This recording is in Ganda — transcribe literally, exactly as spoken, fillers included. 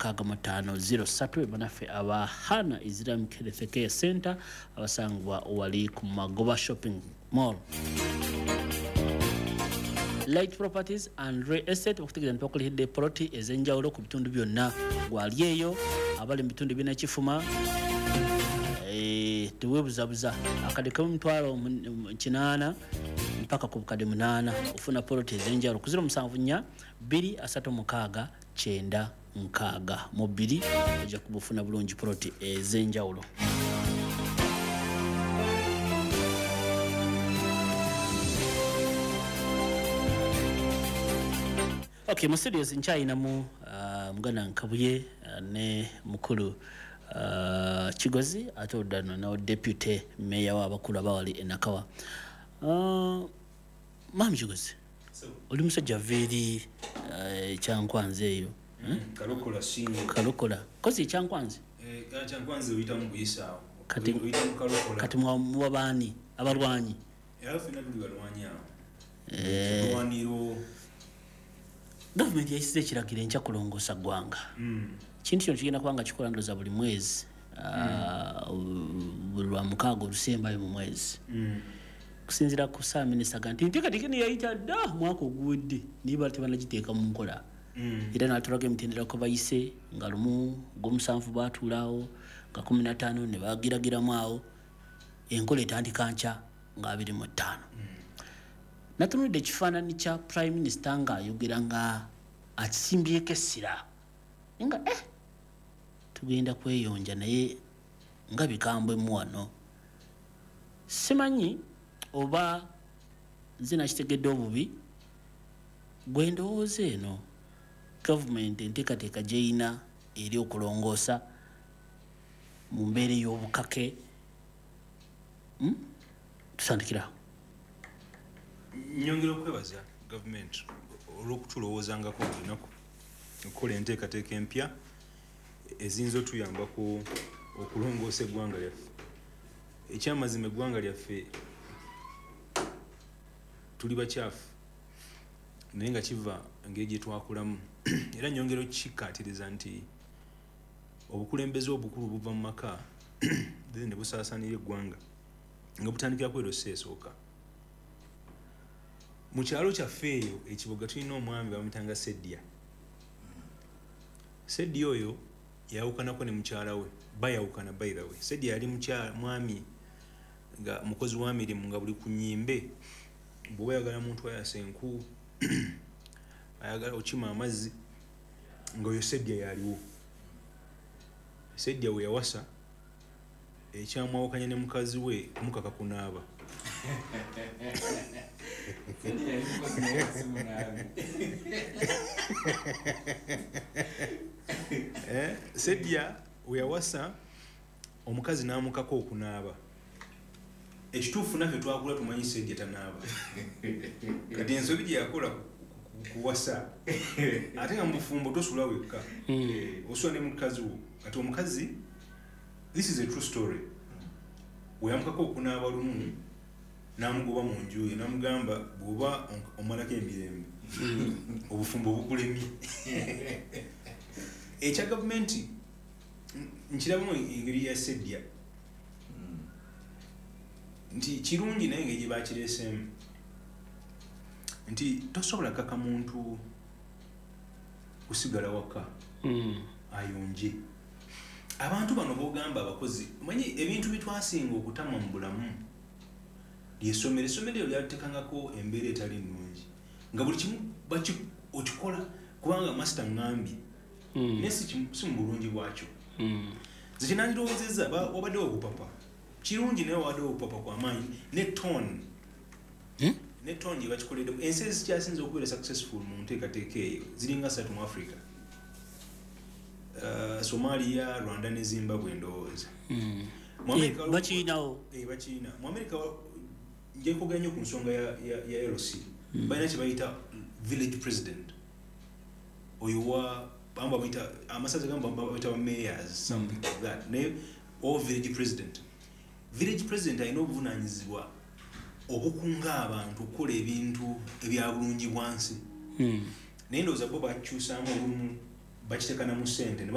mukaaga mu ttaano zero three banaffe aba Hana Islamic Health Care Center abasangwa wali ku Magoba Shopping Mall. Light Properties and Real Estate bakutegeeza nti bakulihidde poloti ez'enjawulo ku bitundu byonna gwali eyo abali mu bitundu bina kifuma eh tuwebuzabuza akade k'omutwalo kinaana mpaka ku bukadde munaana ofuna poloti ez'enjawulo ku zero musanvu nnya bbiri asatu mukaaga kyenda nkaaga mu bbiri ojja kubufuna bulungi poloti ez'enjawulo. Okay, mu studios nkyayinamu uh, muganda Nkabuye uh, ne mukulu uh, Kigozi ate oddano na deputy mayor w'abakulu abawali enakawa. Uh, Mami Kigozi so, oli musajja veeri uh, kyankwanze eyo mm, Kalukola singa Kalukola kozi kyankwanze eh kyankwanze uyita mu kuyisaawo kati uyita mu Kalukola kati mu baani abalwanyi yafu na tuli balwanyi awo eh balwaniro Government yayisize ekiragiro enkya kulongoosa ggwanga. Mm. Kintu kino kigenda kubanga kikola ndoza buli mwezi. Mm. Uh, lwa mukaaga olusembayo mu mwezi. Mm. Kusinziira ku saa minisita ganti nteekateeka ne yayita dda mwaka oguwedde niba tebanagiteeka mu nkola. Mm. Era n'atulaga emitendera ko bayise nga lumu gw'omusanvu baatuulaawo nga kumi na ttaano ne bagiragiramu awo enkola etandika nkya nga abiri mu ttaano. Mm. Natunudde ekifaananyi kya Prime Minister nga ayogera nga akisimbyeko essira nga eh tugenda kweyonja naye nga bikambwemu wano. Simanyi oba nze nakitegedde obubi gwe ndowooza eno gavumenti enteekateeka gyeyina eri okulongoosa mu mbeera ey'obukake. Hmm? Tusandikirawo. Nyongera okwebaza government olw'okutulowoozangako buli lunaku okukola enteekateeka empya eziyinza otuyambako okulongoosa eggwanga lyaffe. Ekyamazima eggwanga lyaffe tuli bakyafu naye nga kiva engeri gye twakulamu era nyongera okukikkaatiriza nti obukulembeze obukulu buva mu maka ne busaasaanira eggwanga nga butandikira ku ero seesooka. Mu kyalo kyaffe eyo ekibuga tulina omwami bamutanga Seddia. Seddia oyo yawukanako ne mukyala we bayawukana by the way. Seddia yali mwami nga mukozi wa mirimu nga buli ku nnyimbe bw'oba ayagala muntu ayasa enku ayagala okima amazzi nga oyo Seddia yaliwo. Seddia we yawasa ekyamwawukanya ne mukazi we kumukaka kunaaba. eh Seddia we yawasa omukazi n'amukako okunaaba. Ekituufu naffe twakula tumanyi Seddia tanaaba. Kati ensobi gye yakola kuwasa ate nga mu bufumbo tosula wekka osula ne mukazi wo. Kati omukazi, this is a true story, we yamukako okunaaba lumu namugoba mu nju ye namugamba bw'oba omalako emirembe obufumbo bukulemye. Ekya gavumenti nkirabamu engeri ya Seddia nti kirungi naye engeri gye bakireesemu nti tosobola kaka muntu kusigala waka ayonje. Abantu bano bogamba abakozi manyi ebintu bitwasinga okutamwa mu bulamu lyesomero essomero eryo lyatekangako embeera etali nnungi nga buli kimu baki okikola kubanga master ngambye mm. nesi si mu bulungi bwakyo mm. Nze kinandirowoozezza wabaddewo obupapa kirungi naye wabaddewo obupapa kw'amaanyi ne tone hmm? ne tone gye bakikoleddemu. Ensi ezikyasinza okubeera successful mu nteekateeka eyo ziringa ssatu mu Africa. Uh, Somalia, Rwanda ne Zimbabwe ndowooza. Mm. Bakiyinawo. Eh bakiyina. Mu America nje nkogera nnyo ku nsonga ya, ya, ya L C. Mm. Balina kye bayita village president. Oyo wa bamba bayita amasaza gamba bayita ba mayors something like that. Ne or village president. Village president ayina obuvunaanyizibwa okukunga abantu okukola ebintu ebya bulungi bwansi. Mm. Naye ndowooza bo bakyusaamu olumu bakiteekana mu ssente